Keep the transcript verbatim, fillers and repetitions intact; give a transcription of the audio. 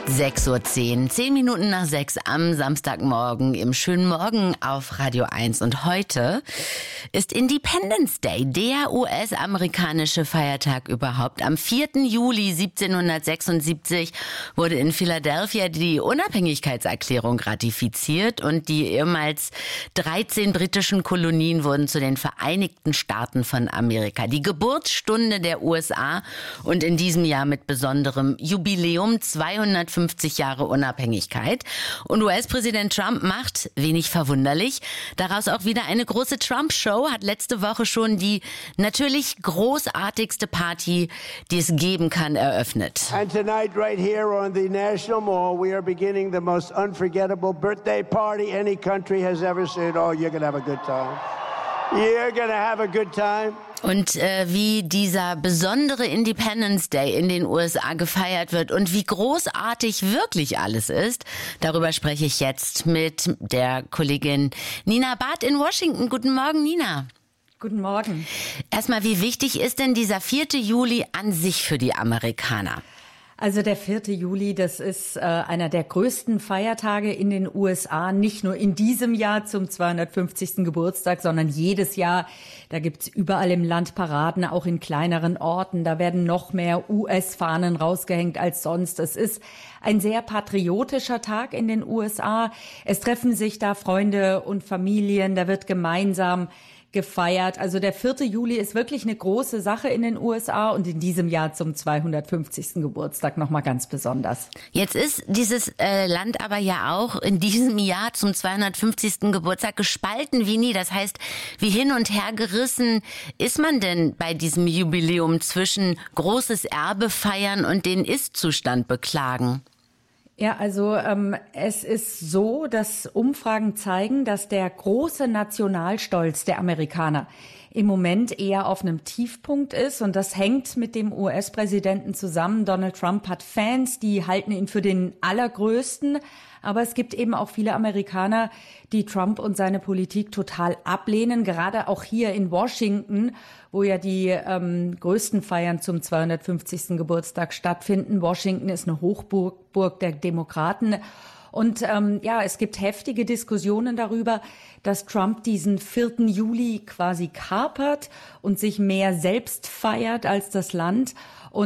sechs Uhr zehn, zehn Minuten nach sechs am Samstagmorgen im schönen Morgen auf Radio eins. Und heute ist Independence Day, der U S-amerikanische Feiertag überhaupt. Am vierten Juli siebzehnhundertsechsundsiebzig wurde in Philadelphia die Unabhängigkeitserklärung ratifiziert und die ehemals dreizehn britischen Kolonien wurden zu den Vereinigten Staaten von Amerika. Die Geburtsstunde der U S A und in diesem Jahr mit besonderem Jubiläum zweihundertfünfzig Jahre Unabhängigkeit. Und U S-Präsident Trump macht, wenig verwunderlich, daraus auch wieder eine große Trump-Show, hat letzte Woche schon die natürlich großartigste Party, die es geben kann, eröffnet. And tonight right here on the National Mall, we are beginning the most unforgettable birthday party any country has ever seen. Oh, you're gonna have a good time. You're gonna have a good time. Und äh, wie dieser besondere Independence Day in den U S A gefeiert wird und wie großartig wirklich alles ist, darüber spreche ich jetzt mit der Kollegin Nina Barth in Washington. Guten Morgen, Nina. Guten Morgen. Erstmal, wie wichtig ist denn dieser vierte Juli an sich für die Amerikaner? Also der vierte Juli, das ist äh, einer der größten Feiertage in den U S A, nicht nur in diesem Jahr zum zweihundertfünfzigsten Geburtstag, sondern jedes Jahr. Da gibt's überall im Land Paraden, auch in kleineren Orten. Da werden noch mehr U S-Fahnen rausgehängt als sonst. Es ist ein sehr patriotischer Tag in den U S A. Es treffen sich da Freunde und Familien, da wird gemeinsam gefeiert. Also der vierte Juli ist wirklich eine große Sache in den U S A und in diesem Jahr zum zweihundertfünfzigsten Geburtstag nochmal ganz besonders. Jetzt ist dieses äh, Land aber ja auch in diesem Jahr zum zweihundertfünfzigsten Geburtstag gespalten wie nie. Das heißt, wie hin und her gerissen ist man denn bei diesem Jubiläum zwischen großes Erbe feiern und den Ist-Zustand beklagen? Ja, also ähm, es ist so, dass Umfragen zeigen, dass der große Nationalstolz der Amerikaner im Moment eher auf einem Tiefpunkt ist. Und das hängt mit dem U S-Präsidenten zusammen. Donald Trump hat Fans, die halten ihn für den allergrößten. Aber es gibt eben auch viele Amerikaner, die Trump und seine Politik total ablehnen. Gerade auch hier in Washington, wo ja die ähm, größten Feiern zum zweihundertfünfzigsten Geburtstag stattfinden. Washington ist eine Hochburg Burg der Demokraten. Und ähm, ja, es gibt heftige Diskussionen darüber, dass Trump diesen vierten Juli quasi kapert und sich mehr selbst feiert als das Land. Und